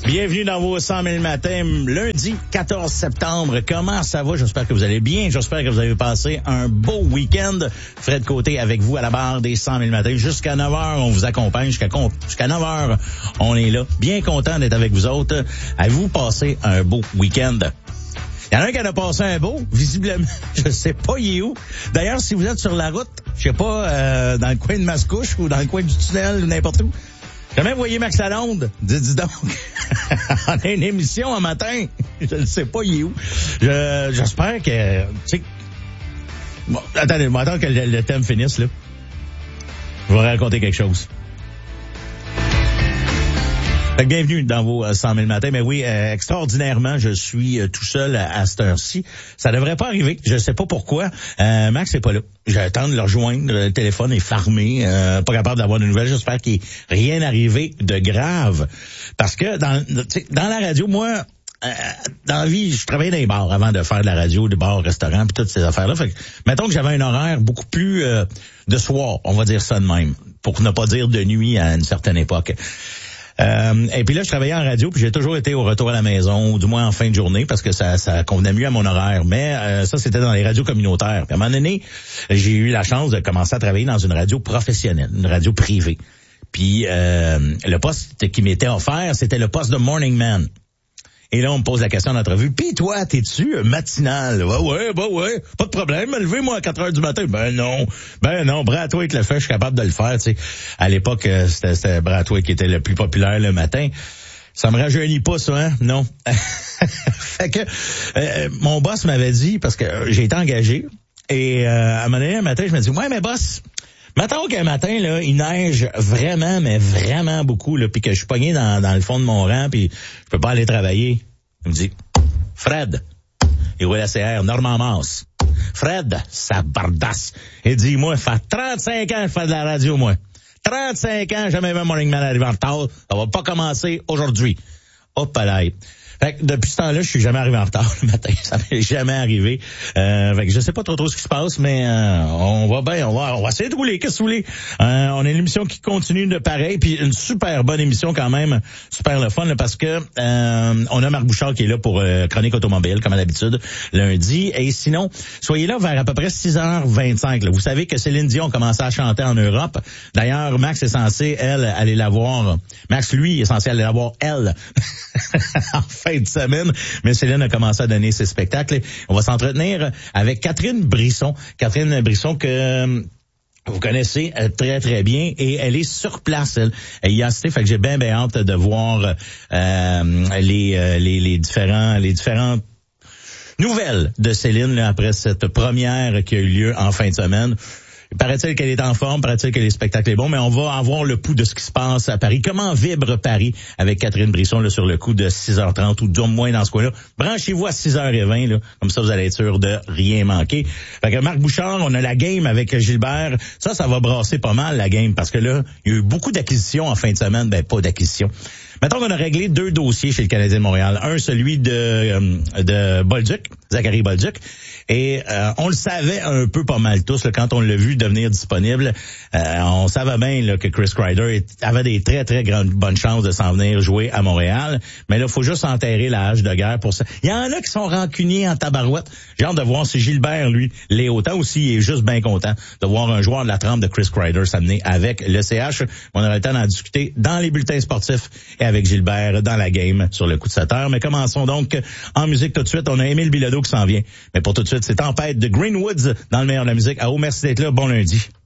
Bienvenue dans vos 100 000 matins, lundi 14 septembre. Comment ça va? J'espère que vous allez bien. J'espère que vous avez passé un beau week-end. Fred Côté avec vous à la barre des 100 000 matins. Jusqu'à 9h, on vous accompagne. Jusqu'à 9h, on est là. Bien content d'être avec vous autres. Avez-vous passé un beau week-end? Il y en a un qui en a passé un beau, visiblement. Je sais pas, il est où. D'ailleurs, si vous êtes sur la route, je sais pas, dans le coin de Mascouche ou dans le coin du tunnel ou n'importe où, jamais voyez Max Lalonde? Dis donc. On a une émission un matin. Je ne sais pas, il est où. J'espère que, tu sais, bon, attendez, attends que le thème finisse, là. Je vais raconter quelque chose. Fait que bienvenue dans vos 100 000 matins. Mais oui, extraordinairement, je suis tout seul à cette heure-ci. Ça devrait pas arriver. Je sais pas pourquoi. Max n'est pas là. J'attends de le rejoindre. Le téléphone est fermé. Pas capable d'avoir de nouvelles. J'espère qu'il n'est rien arrivé de grave. Parce que dans la radio, moi, dans la vie, je travaillais dans les bars avant de faire de la radio, des bars, restaurants, puis toutes ces affaires-là. Fait que, mettons que j'avais un horaire beaucoup plus de soir, on va dire ça de même, pour ne pas dire de nuit à une certaine époque. Et puis là, je travaillais en radio, puis j'ai toujours été au retour à la maison, ou du moins en fin de journée, parce que ça convenait mieux à mon horaire. Mais ça, c'était dans les radios communautaires. Puis à un moment donné, j'ai eu la chance de commencer à travailler dans une radio professionnelle, une radio privée. Puis le poste qui m'était offert, c'était le poste de Morning Man. Et là, on me pose la question en entrevue. Puis toi, t'es-tu matinal? Ouais, pas de problème. Me lever, moi, à 4 heures du matin. Ben non, Bratois le fait, je suis capable de le faire, tu sais. À l'époque, c'était Bratois qui était le plus populaire le matin. Ça me rajeunit pas, ça, hein? Non. Fait que, mon boss m'avait dit, parce que j'ai été engagé, et à un moment donné, un matin, je me dis, ouais, mais boss, mettons qu'un matin, là, il neige vraiment, mais vraiment beaucoup, là, puis que je suis pogné dans le fond de mon rang, puis je peux pas aller travailler. Il me dit, Fred, et où est la CR, Normand Mars. Fred, ça bardasse. Il dit, moi, ça fait 35 ans que je fais de la radio, moi. 35 ans, jamais vu un Morning Man arriver en retard. Ça va pas commencer aujourd'hui. Hop là. Fait que depuis ce temps-là, je suis jamais arrivé en retard le matin. Ça m'est jamais arrivé. Fait que je sais pas trop ce qui se passe, mais on va essayer de rouler. Qu'est-ce que vous voulez? On a une émission qui continue de pareil, puis une super bonne émission quand même, super le fun, là, parce que on a Marc Bouchard qui est là pour Chronique Automobile, comme à l'habitude, lundi. Et sinon, soyez là vers à peu près 6h25. Là. Vous savez que Céline Dion commençait à chanter en Europe. D'ailleurs, Max est censé, elle, aller la voir. Max, lui, est censé aller la voir, elle, en fin de semaine, mais Céline a commencé à donner ses spectacles. On va s'entretenir avec Catherine Brisson. Catherine Brisson que vous connaissez très, très bien, et elle est sur place, elle y a assisté, fait que j'ai bien hâte de voir les différentes nouvelles de Céline là, après cette première qui a eu lieu en fin de semaine. Paraît-il qu'elle est en forme, paraît-il que les spectacles est bon, mais on va avoir le pouls de ce qui se passe à Paris. Comment vibre Paris avec Catherine Brisson là, sur le coup de 6h30 ou du moins dans ce coin-là. Branchez-vous à 6h20, là, comme ça vous allez être sûr de rien manquer. Fait que Marc Bouchard, on a la game avec Gilbert. Ça va brasser pas mal la game parce que là, il y a eu beaucoup d'acquisitions en fin de semaine. Ben, pas d'acquisitions. Mettons qu'on a réglé 2 dossiers chez le Canadien de Montréal. Un, celui de Bolduc, Zachary Bolduc. Et on le savait un peu pas mal tous là, quand on l'a vu devenir disponible. On savait bien là, que Chris Kreider avait des très, très bonnes chances de s'en venir jouer à Montréal. Mais là, il faut juste enterrer la hache de guerre pour ça. Il y en a qui sont rancuniers en tabarouette. J'ai hâte de voir si Gilbert, lui, l'est autant aussi. Il est juste bien content de voir un joueur de la trempe de Chris Kreider s'amener avec le CH. On aura le temps d'en discuter dans les bulletins sportifs et avec Gilbert dans la game sur le coup de 7 heures. Mais commençons donc en musique tout de suite. On a Émile Bilodeau qui s'en vient. Mais pour tout de suite, c'est Tempête de Greenwoods dans le meilleur de la musique. Ah oh, merci d'être là. Bon lundi.